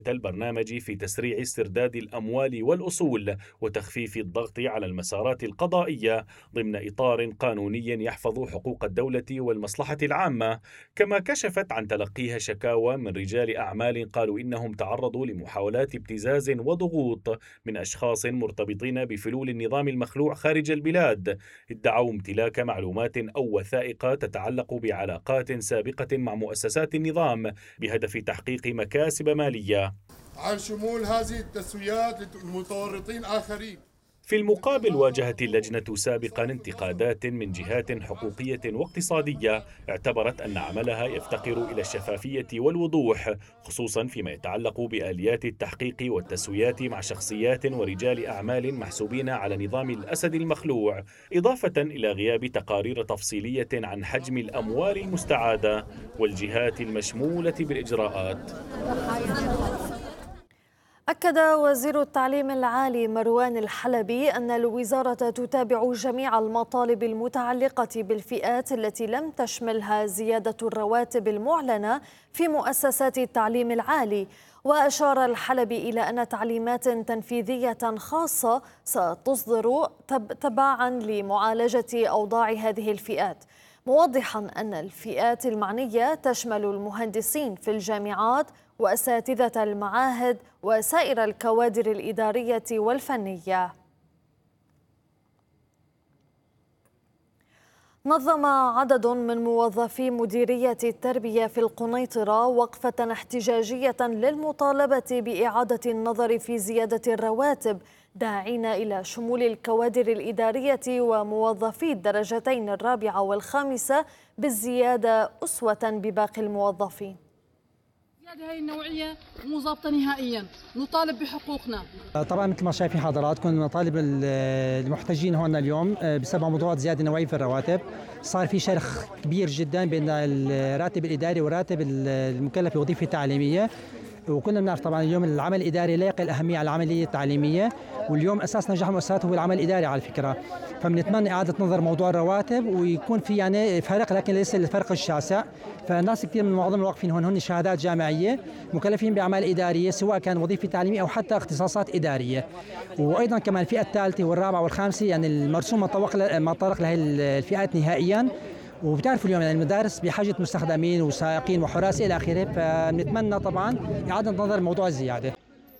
البرنامج في تسريع استرداد الأموال والأصول وتخفيف الضغط على المسارات القضائية ضمن إطار قانوني يحفظ حقوق الدولة والمصلحة العامة. كما كشفت عن تلقيها شكاوى من رجال أعمال قالوا إنهم تعرضوا لمحاولات ابتزاز وضغوط من أشخاص مرتبطين بفلول النظام المخلوع خارج البلاد، ادعوا امتلاك معلومات أو وثائق تتعلق بعلاقات سابقة مع مؤسسات النظام بهدف تحقيق مكاسب مالية. عن شمول هذه التسويات لمتورطين آخرين. في المقابل واجهت اللجنة سابقا انتقادات من جهات حقوقية واقتصادية اعتبرت أن عملها يفتقر إلى الشفافية والوضوح، خصوصا فيما يتعلق بآليات التحقيق والتسويات مع شخصيات ورجال أعمال محسوبين على نظام الأسد المخلوع، إضافة إلى غياب تقارير تفصيلية عن حجم الأموال المستعادة والجهات المشمولة بالإجراءات. أكد وزير التعليم العالي مروان الحلبي أن الوزارة تتابع جميع المطالب المتعلقة بالفئات التي لم تشملها زيادة الرواتب المعلنة في مؤسسات التعليم العالي. وأشار الحلبي إلى أن تعليمات تنفيذية خاصة ستصدر تبعاً لمعالجة أوضاع هذه الفئات، موضحاً أن الفئات المعنية تشمل المهندسين في الجامعات وأساتذة المعاهد وسائر الكوادر الإدارية والفنية. نظم عدد من موظفي مديرية التربية في القنيطرة وقفة احتجاجية للمطالبة بإعادة النظر في زيادة الرواتب، داعين إلى شمول الكوادر الإدارية وموظفي الدرجتين الرابعة والخامسة بالزيادة أسوة بباقي الموظفين. هذه النوعية مو ضابطة نهائيا، نطالب بحقوقنا. طبعا مثل ما شايفين حضراتكم مطالب المحتجين هون اليوم بسبب موضوع زيادة نوعية في الرواتب. صار في شرخ كبير جدا بين الراتب الإداري وراتب المكلف بوظيفة تعليمية، وكنا بنعرف طبعا اليوم العمل الإداري لا يقل أهمية على العملية التعليمية، واليوم أساس نجاح المؤسسات هو العمل الإداري على فكرة. فبنتمنى إعادة نظر موضوع الرواتب ويكون في يعني فرق، لكن ليس الفرق الشاسع. فالناس كثير من معظم الواقفين هون شهادات جامعية مكلفين بأعمال إدارية سواء كان وظيفة تعليمية أو حتى اختصاصات إدارية. وأيضا كمان الفئة الثالثة والرابعة والخامسة يعني المرسوم ما طرق لهي الفئات نهائيا. وبتعرفوا اليوم يعني المدارس بحاجة مستخدمين وسائقين وحراس إلى آخره، فنتمنى طبعا إعادة نظر موضوع الزيادة.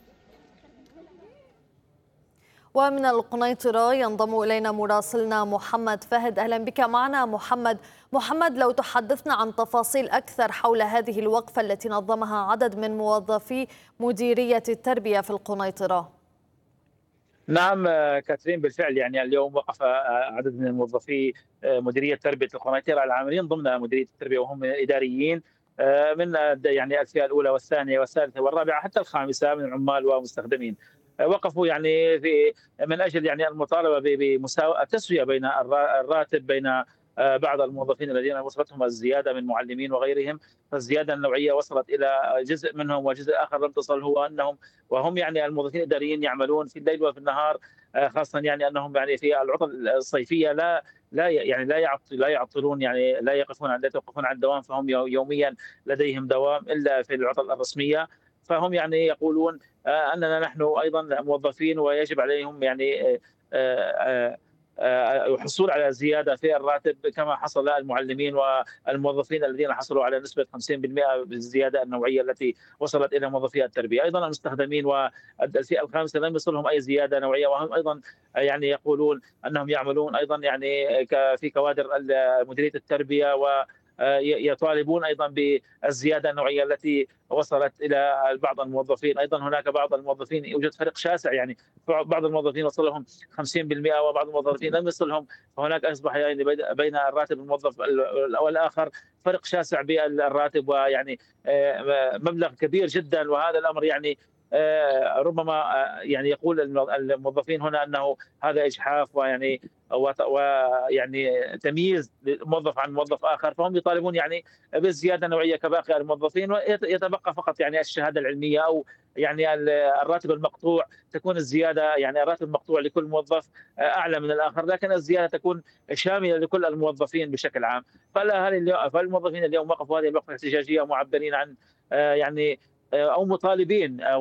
ومن القنيطرة ينضم إلينا مراسلنا محمد فهد. أهلا بك معنا محمد، لو تحدثنا عن تفاصيل أكثر حول هذه الوقفة التي نظمها عدد من موظفي مديرية التربية في القنيطرة. نعم كاترين، بالفعل يعني اليوم وقف عدد من موظفي مديرية تربية القنيطرة العاملين ضمن مديرية التربية وهم إداريين من يعني الفئة الأولى والثانية والثالثة والرابعة حتى الخامسة من عمال ومستخدمين. وقفوا يعني في من أجل يعني المطالبة بمساواة التسوية بين الراتب بين بعض الموظفين الذين وصلتهم الزيادة من معلمين وغيرهم. فالزيادة النوعية وصلت إلى جزء منهم وجزء آخر لم تصل، هو أنهم وهم يعني الموظفين الإداريين يعملون في الليل وفي النهار، خاصة يعني أنهم يعني في العطل الصيفية لا يعطلون، يعني لا يتوقفون عن الدوام، فهم يوميا لديهم دوام إلا في العطل الرسمية. فهم يعني يقولون أننا نحن أيضا موظفين ويجب عليهم يعني الحصول على زيادة في الراتب كما حصل المعلمين والموظفين الذين حصلوا على نسبة 50% بالزيادة النوعية التي وصلت إلى موظفي التربية. أيضا المستخدمين والفئة الخامسة لم يصلهم أي زيادة نوعية، وهم أيضا يعني يقولون أنهم يعملون أيضا يعني في كوادر مديرية التربية يطالبون ايضا بالزياده النوعيه التي وصلت الى بعض الموظفين. ايضا هناك بعض الموظفين يوجد فرق شاسع، يعني بعض الموظفين وصل لهم 50% وبعض الموظفين لم يصلهم. فهناك اصبح يعني بين الراتب الموظف والاخر فرق شاسع بالراتب، ويعني مبلغ كبير جدا. وهذا الامر يعني ربما يعني يقول الموظفين هنا انه هذا اجحاف ويعني تمييز موظف عن موظف اخر. فهم يطالبون يعني بالزياده النوعيه كباقي الموظفين، ويتبقى فقط يعني الشهاده العلميه او يعني الراتب المقطوع. تكون الزياده يعني الراتب المقطوع لكل موظف اعلى من الاخر، لكن الزياده تكون شامله لكل الموظفين بشكل عام. فالموظفين اليوم وقفوا هذه الوقفه الاحتجاجيه معبرين عن يعني او مطالبين